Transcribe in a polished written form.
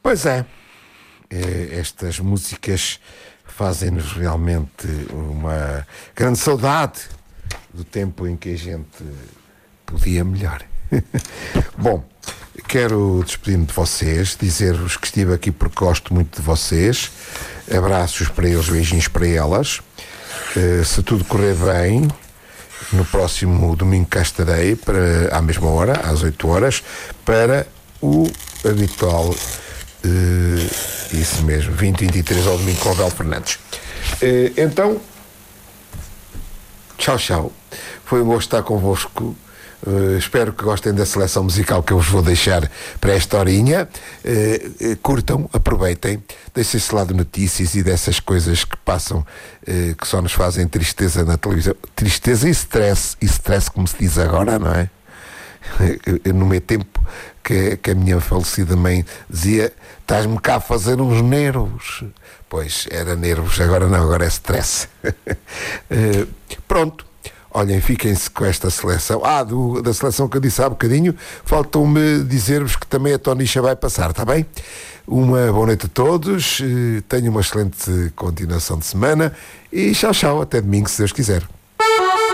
Pois é, estas músicas fazem-nos realmente uma grande saudade do tempo em que a gente podia melhor. Bom, quero despedir-me de vocês, dizer-vos que estive aqui porque gosto muito de vocês. Abraços para eles, beijinhos para elas. Se tudo correr bem, no próximo domingo cá estarei à mesma hora, às 8 horas, para o habitual, isso mesmo, 20-23 ao domingo com o Abel Fernandes. Então, tchau, tchau. Foi um gosto estar convosco. Espero que gostem da seleção musical que eu vos vou deixar para esta horinha. Curtam, aproveitem, deixem-se lá de notícias e dessas coisas que passam, que só nos fazem tristeza na televisão. Tristeza e stress como se diz agora, não é? No meu tempo que a minha falecida mãe dizia: estás-me cá a fazer uns nervos. Pois, era nervos, agora não, agora é stress. Pronto. Olhem, fiquem-se com esta seleção. Da seleção que eu disse há bocadinho, faltam-me dizer-vos que também a Tonicha vai passar, está bem? Uma boa noite a todos, tenham uma excelente continuação de semana e tchau, tchau, até domingo, se Deus quiser.